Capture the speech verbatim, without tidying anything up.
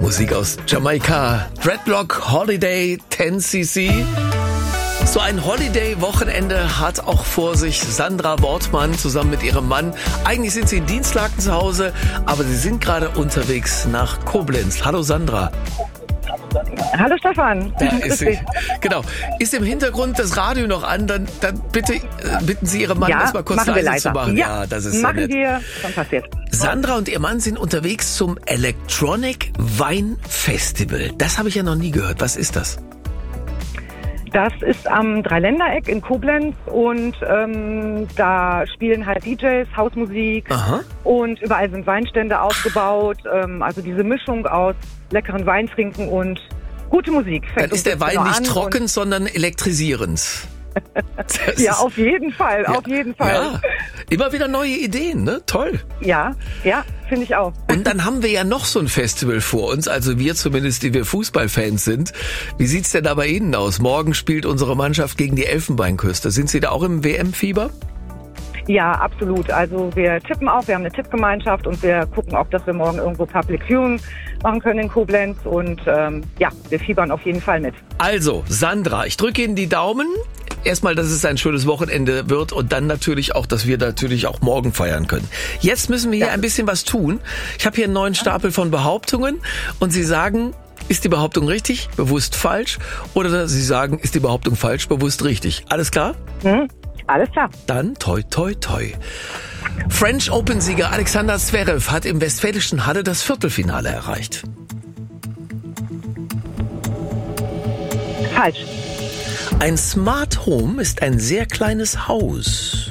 Musik aus Jamaika. Dreadlock Holiday zehn C C. So ein Holiday-Wochenende hat auch vor sich Sandra Wortmann zusammen mit ihrem Mann. Eigentlich sind sie in Dienstlaken zu Hause, aber sie sind gerade unterwegs nach Koblenz. Hallo Sandra. Hallo Stefan. Da ist sie. Genau. Ist im Hintergrund das Radio noch an? Dann, dann bitte äh, bitten Sie Ihren Mann, ja, das mal kurz leise zu machen. Ja, ja, das ist machen sehr nett. wir, schon passiert. Sandra und ihr Mann sind unterwegs zum Electronic Wine Festival. Das habe ich ja noch nie gehört. Was ist das? Das ist am Dreiländereck in Koblenz und ähm, da spielen halt D Js, Hausmusik. Aha. Und überall sind Weinstände aufgebaut. Ähm, also diese Mischung aus leckeren Wein trinken und gute Musik. Dann ist der Wein nicht trocken, sondern elektrisierend. Ja, auf jeden Fall, ja, auf jeden Fall. Ja, immer wieder neue Ideen, ne? Toll. Ja, ja, finde ich auch. Und dann haben wir ja noch so ein Festival vor uns, also wir zumindest, die wir Fußballfans sind. Wie sieht's denn da bei Ihnen aus? Morgen spielt unsere Mannschaft gegen die Elfenbeinküste. Sind Sie da auch im W M-Fieber? Ja, absolut. Also wir tippen auch, wir haben eine Tippgemeinschaft und wir gucken auch, dass wir morgen irgendwo Public Viewing machen können in Koblenz und ähm, ja, wir fiebern auf jeden Fall mit. Also, Sandra, ich drücke Ihnen die Daumen. Erstmal, dass es ein schönes Wochenende wird und dann natürlich auch, dass wir natürlich auch morgen feiern können. Jetzt müssen wir hier ja. ein bisschen was tun. Ich habe hier einen neuen Stapel von Behauptungen und Sie sagen, ist die Behauptung richtig, bewusst falsch? Oder Sie sagen, ist die Behauptung falsch, bewusst richtig? Alles klar? Mhm. Alles klar. Dann toi toi toi. French Open-Sieger Alexander Zverev hat im Westfälischen Halle das Viertelfinale erreicht. Falsch. Ein Smart Home ist ein sehr kleines Haus.